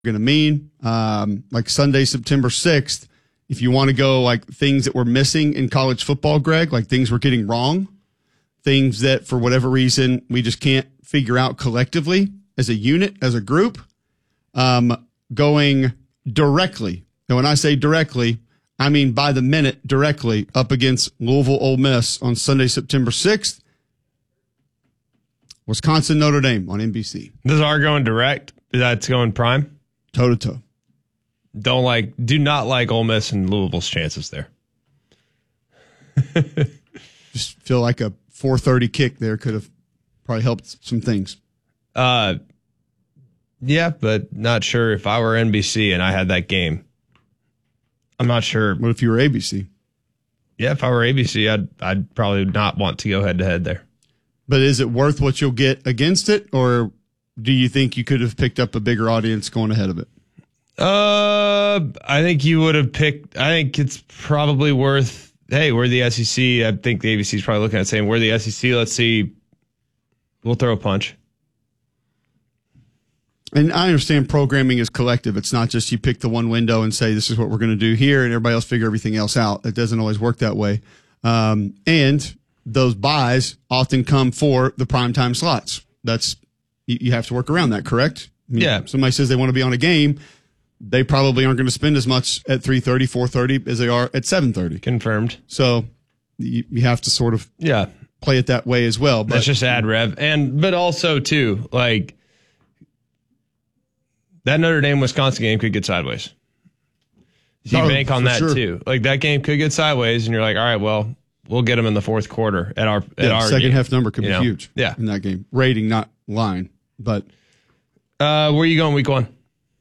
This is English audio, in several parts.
going to mean. Like Sunday, September 6th, if you want to go like things that were missing in college football, Greg, like things we're getting wrong, things that for whatever reason we just can't figure out collectively as a unit, as a group, going directly. And when I say directly, I mean by the minute directly up against Louisville Ole Miss on Sunday, September 6th. Wisconsin, Notre Dame on NBC. This is our going direct. That's going prime. Toe to toe. Do not like Ole Miss and Louisville's chances there. Just feel like a 4:30 kick there could have probably helped some things. Yeah, but not sure if I were NBC and I had that game. I'm not sure. What if you were ABC? Yeah, if I were ABC, I'd probably not want to go head to head there. But is it worth what you'll get against it, or do you think you could have picked up a bigger audience going ahead of it? I think you would have picked. I think it's probably worth. Hey, we're the SEC. I think the ABC is probably looking at saying we're the SEC. Let's see. We'll throw a punch. And I understand programming is collective. It's not just you pick the one window and say this is what we're going to do here, and everybody else figure everything else out. It doesn't always work that way. And those buys often come for the primetime slots. That's you have to work around that, correct? I mean, yeah. Somebody says they want to be on a game, they probably aren't going to spend as much at 3:30, 4:30 as they are at 7:30. Confirmed. So you have to sort of play it that way as well. But that's just ad rev, but also too like that Notre Dame Wisconsin game could get sideways. So you bank on that too. Like that game could get sideways, and you're like, all right, well. We'll get them in the fourth quarter at our second half number could be huge. Yeah. In that game, rating not line, but where are you going week 1?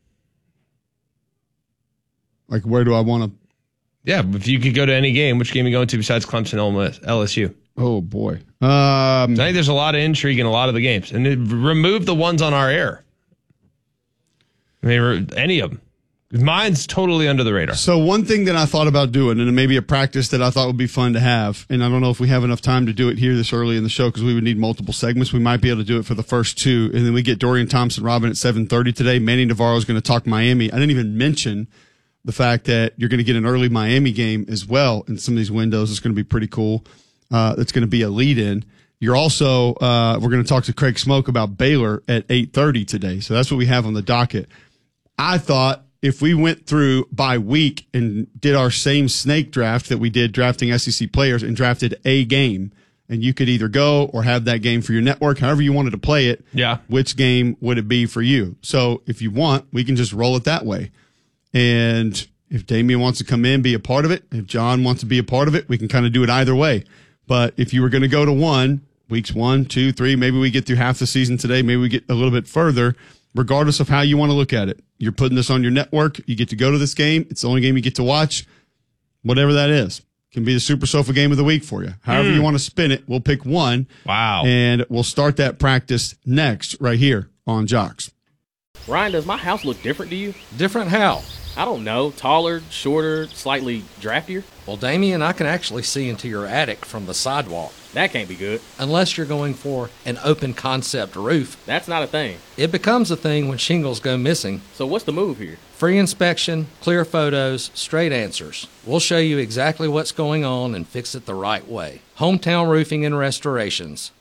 Like where do I want to? Yeah, if you could go to any game, which game are you going to besides Clemson, Ole Miss, LSU? Oh boy, I think there's a lot of intrigue in a lot of the games, and remove the ones on our air. I mean, any of them. Mine's totally under the radar. So one thing that I thought about doing, and maybe a practice that I thought would be fun to have, and I don't know if we have enough time to do it here this early in the show because we would need multiple segments. We might be able to do it for the first 2, and then we get Dorian Thompson-Robin at 7:30 today. Manny Navarro is going to talk Miami. I didn't even mention the fact that you're going to get an early Miami game as well in some of these windows. It's going to be pretty cool. That's going to be a lead-in. You're also we're going to talk to Craig Smoke about Baylor at 8:30 today. So that's what we have on the docket. I thought if we went through by week and did our same snake draft that we did drafting SEC players and drafted a game, and you could either go or have that game for your network, however you wanted to play it, which game would it be for you? So if you want, we can just roll it that way. And if Damian wants to come in, be a part of it, if John wants to be a part of it, we can kind of do it either way. But if you were going to go to weeks 1, 2, 3, maybe we get through half the season today, maybe we get a little bit further, regardless of how you want to look at it. You're putting this on your network. You get to go to this game. It's the only game you get to watch. Whatever that is. Can be the Super Sofa game of the week for you. However you want to spin it, we'll pick one. Wow. And we'll start that practice next right here on Jocks. Ryan, does my house look different to you? Different how? I don't know. Taller, shorter, slightly draftier? Well, Damien, I can actually see into your attic from the sidewalk. That can't be good. Unless you're going for an open concept roof. That's not a thing. It becomes a thing when shingles go missing. So what's the move here? Free inspection, clear photos, straight answers. We'll show you exactly what's going on and fix it the right way. Hometown Roofing and Restorations,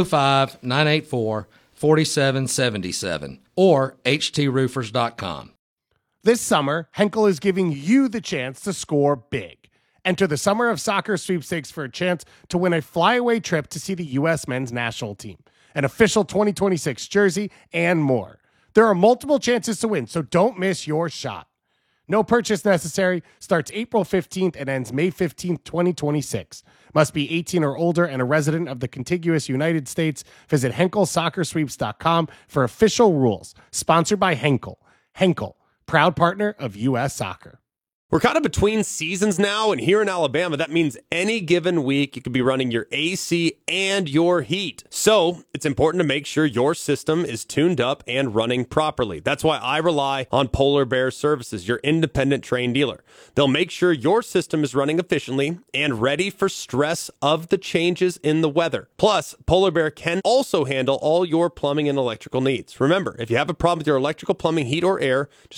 205-984-4777 or htroofers.com. This summer, Henkel is giving you the chance to score big. Enter the Summer of Soccer sweepstakes for a chance to win a flyaway trip to see the U.S. men's national team, an official 2026 jersey, and more. There are multiple chances to win, so don't miss your shot. No purchase necessary. Starts April 15th and ends May 15th, 2026. Must be 18 or older and a resident of the contiguous United States. Visit HenkelSoccerSweeps.com for official rules. Sponsored by Henkel. Henkel, proud partner of U.S. Soccer. We're kind of between seasons now, and here in Alabama, that means any given week you could be running your AC and your heat. So it's important to make sure your system is tuned up and running properly. That's why I rely on Polar Bear Services, your independent Trane dealer. They'll make sure your system is running efficiently and ready for stress of the changes in the weather. Plus, Polar Bear can also handle all your plumbing and electrical needs. Remember, if you have a problem with your electrical, plumbing, heat, or air, just